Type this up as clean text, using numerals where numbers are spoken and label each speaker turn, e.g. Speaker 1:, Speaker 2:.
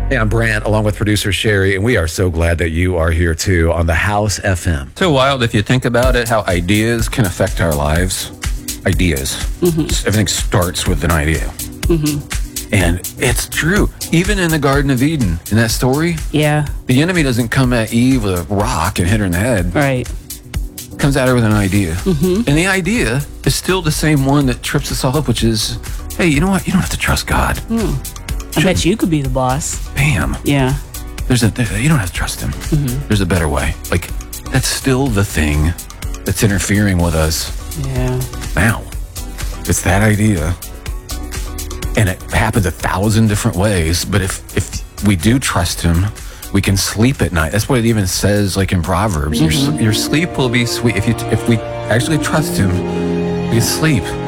Speaker 1: Hey, I'm Brant, along with producer Sherry, and we are so glad that you are here too on the House FM.
Speaker 2: So wild if you think about it, how ideas can affect our lives. Ideas. Everything starts with an idea. And it's true. Even in the Garden of Eden, in that story,
Speaker 3: Yeah,
Speaker 2: the enemy doesn't come at Eve with a rock and hit her in the head.
Speaker 3: right.
Speaker 2: Comes at her with an idea. And the idea is still the same one that trips us all up, which is, hey, you know what? You don't have to trust God.
Speaker 3: I bet you could be the boss.
Speaker 2: Bam.
Speaker 3: Yeah.
Speaker 2: You don't have to trust him. There's a better way. Like, that's still the thing that's interfering with us
Speaker 3: Yeah.
Speaker 2: now. It's that idea. And it happens 1,000 different ways. But if we do trust him, we can sleep at night. That's what it even says, like in Proverbs. Your sleep will be sweet. If we actually trust him, we can sleep.